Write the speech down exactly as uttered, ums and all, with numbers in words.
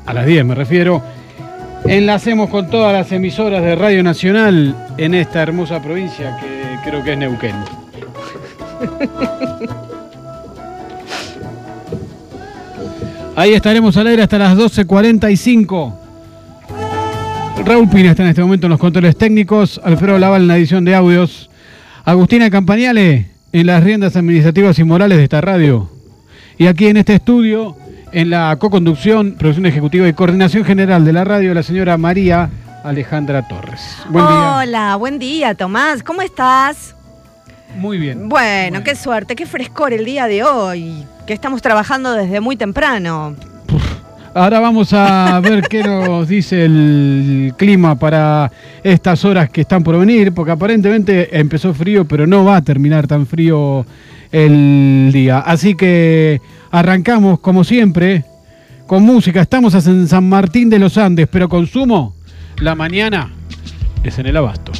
a las diez me refiero, enlacemos con todas las emisoras de Radio Nacional en esta hermosa provincia que creo que es Neuquén. Ahí estaremos al aire hasta las doce cuarenta y cinco. Raúl Pina está en este momento en los controles técnicos, Alfredo Laval en la edición de audios, Agustina Campagnale en las riendas administrativas y morales de esta radio. Y aquí en este estudio, en la coconducción, producción ejecutiva y coordinación general de la radio, la señora María Alejandra Torres. Buen día. Hola, buen día, Tomás. ¿Cómo estás? Muy bien. Bueno, bueno, qué suerte, qué frescor el día de hoy, que estamos trabajando desde muy temprano. Ahora vamos a ver qué nos dice el clima para estas horas que están por venir, porque aparentemente empezó frío, pero no va a terminar tan frío el día. Así que arrancamos, como siempre, con música. Estamos en San Martín de los Andes, pero consumo, la mañana es en el Abasto.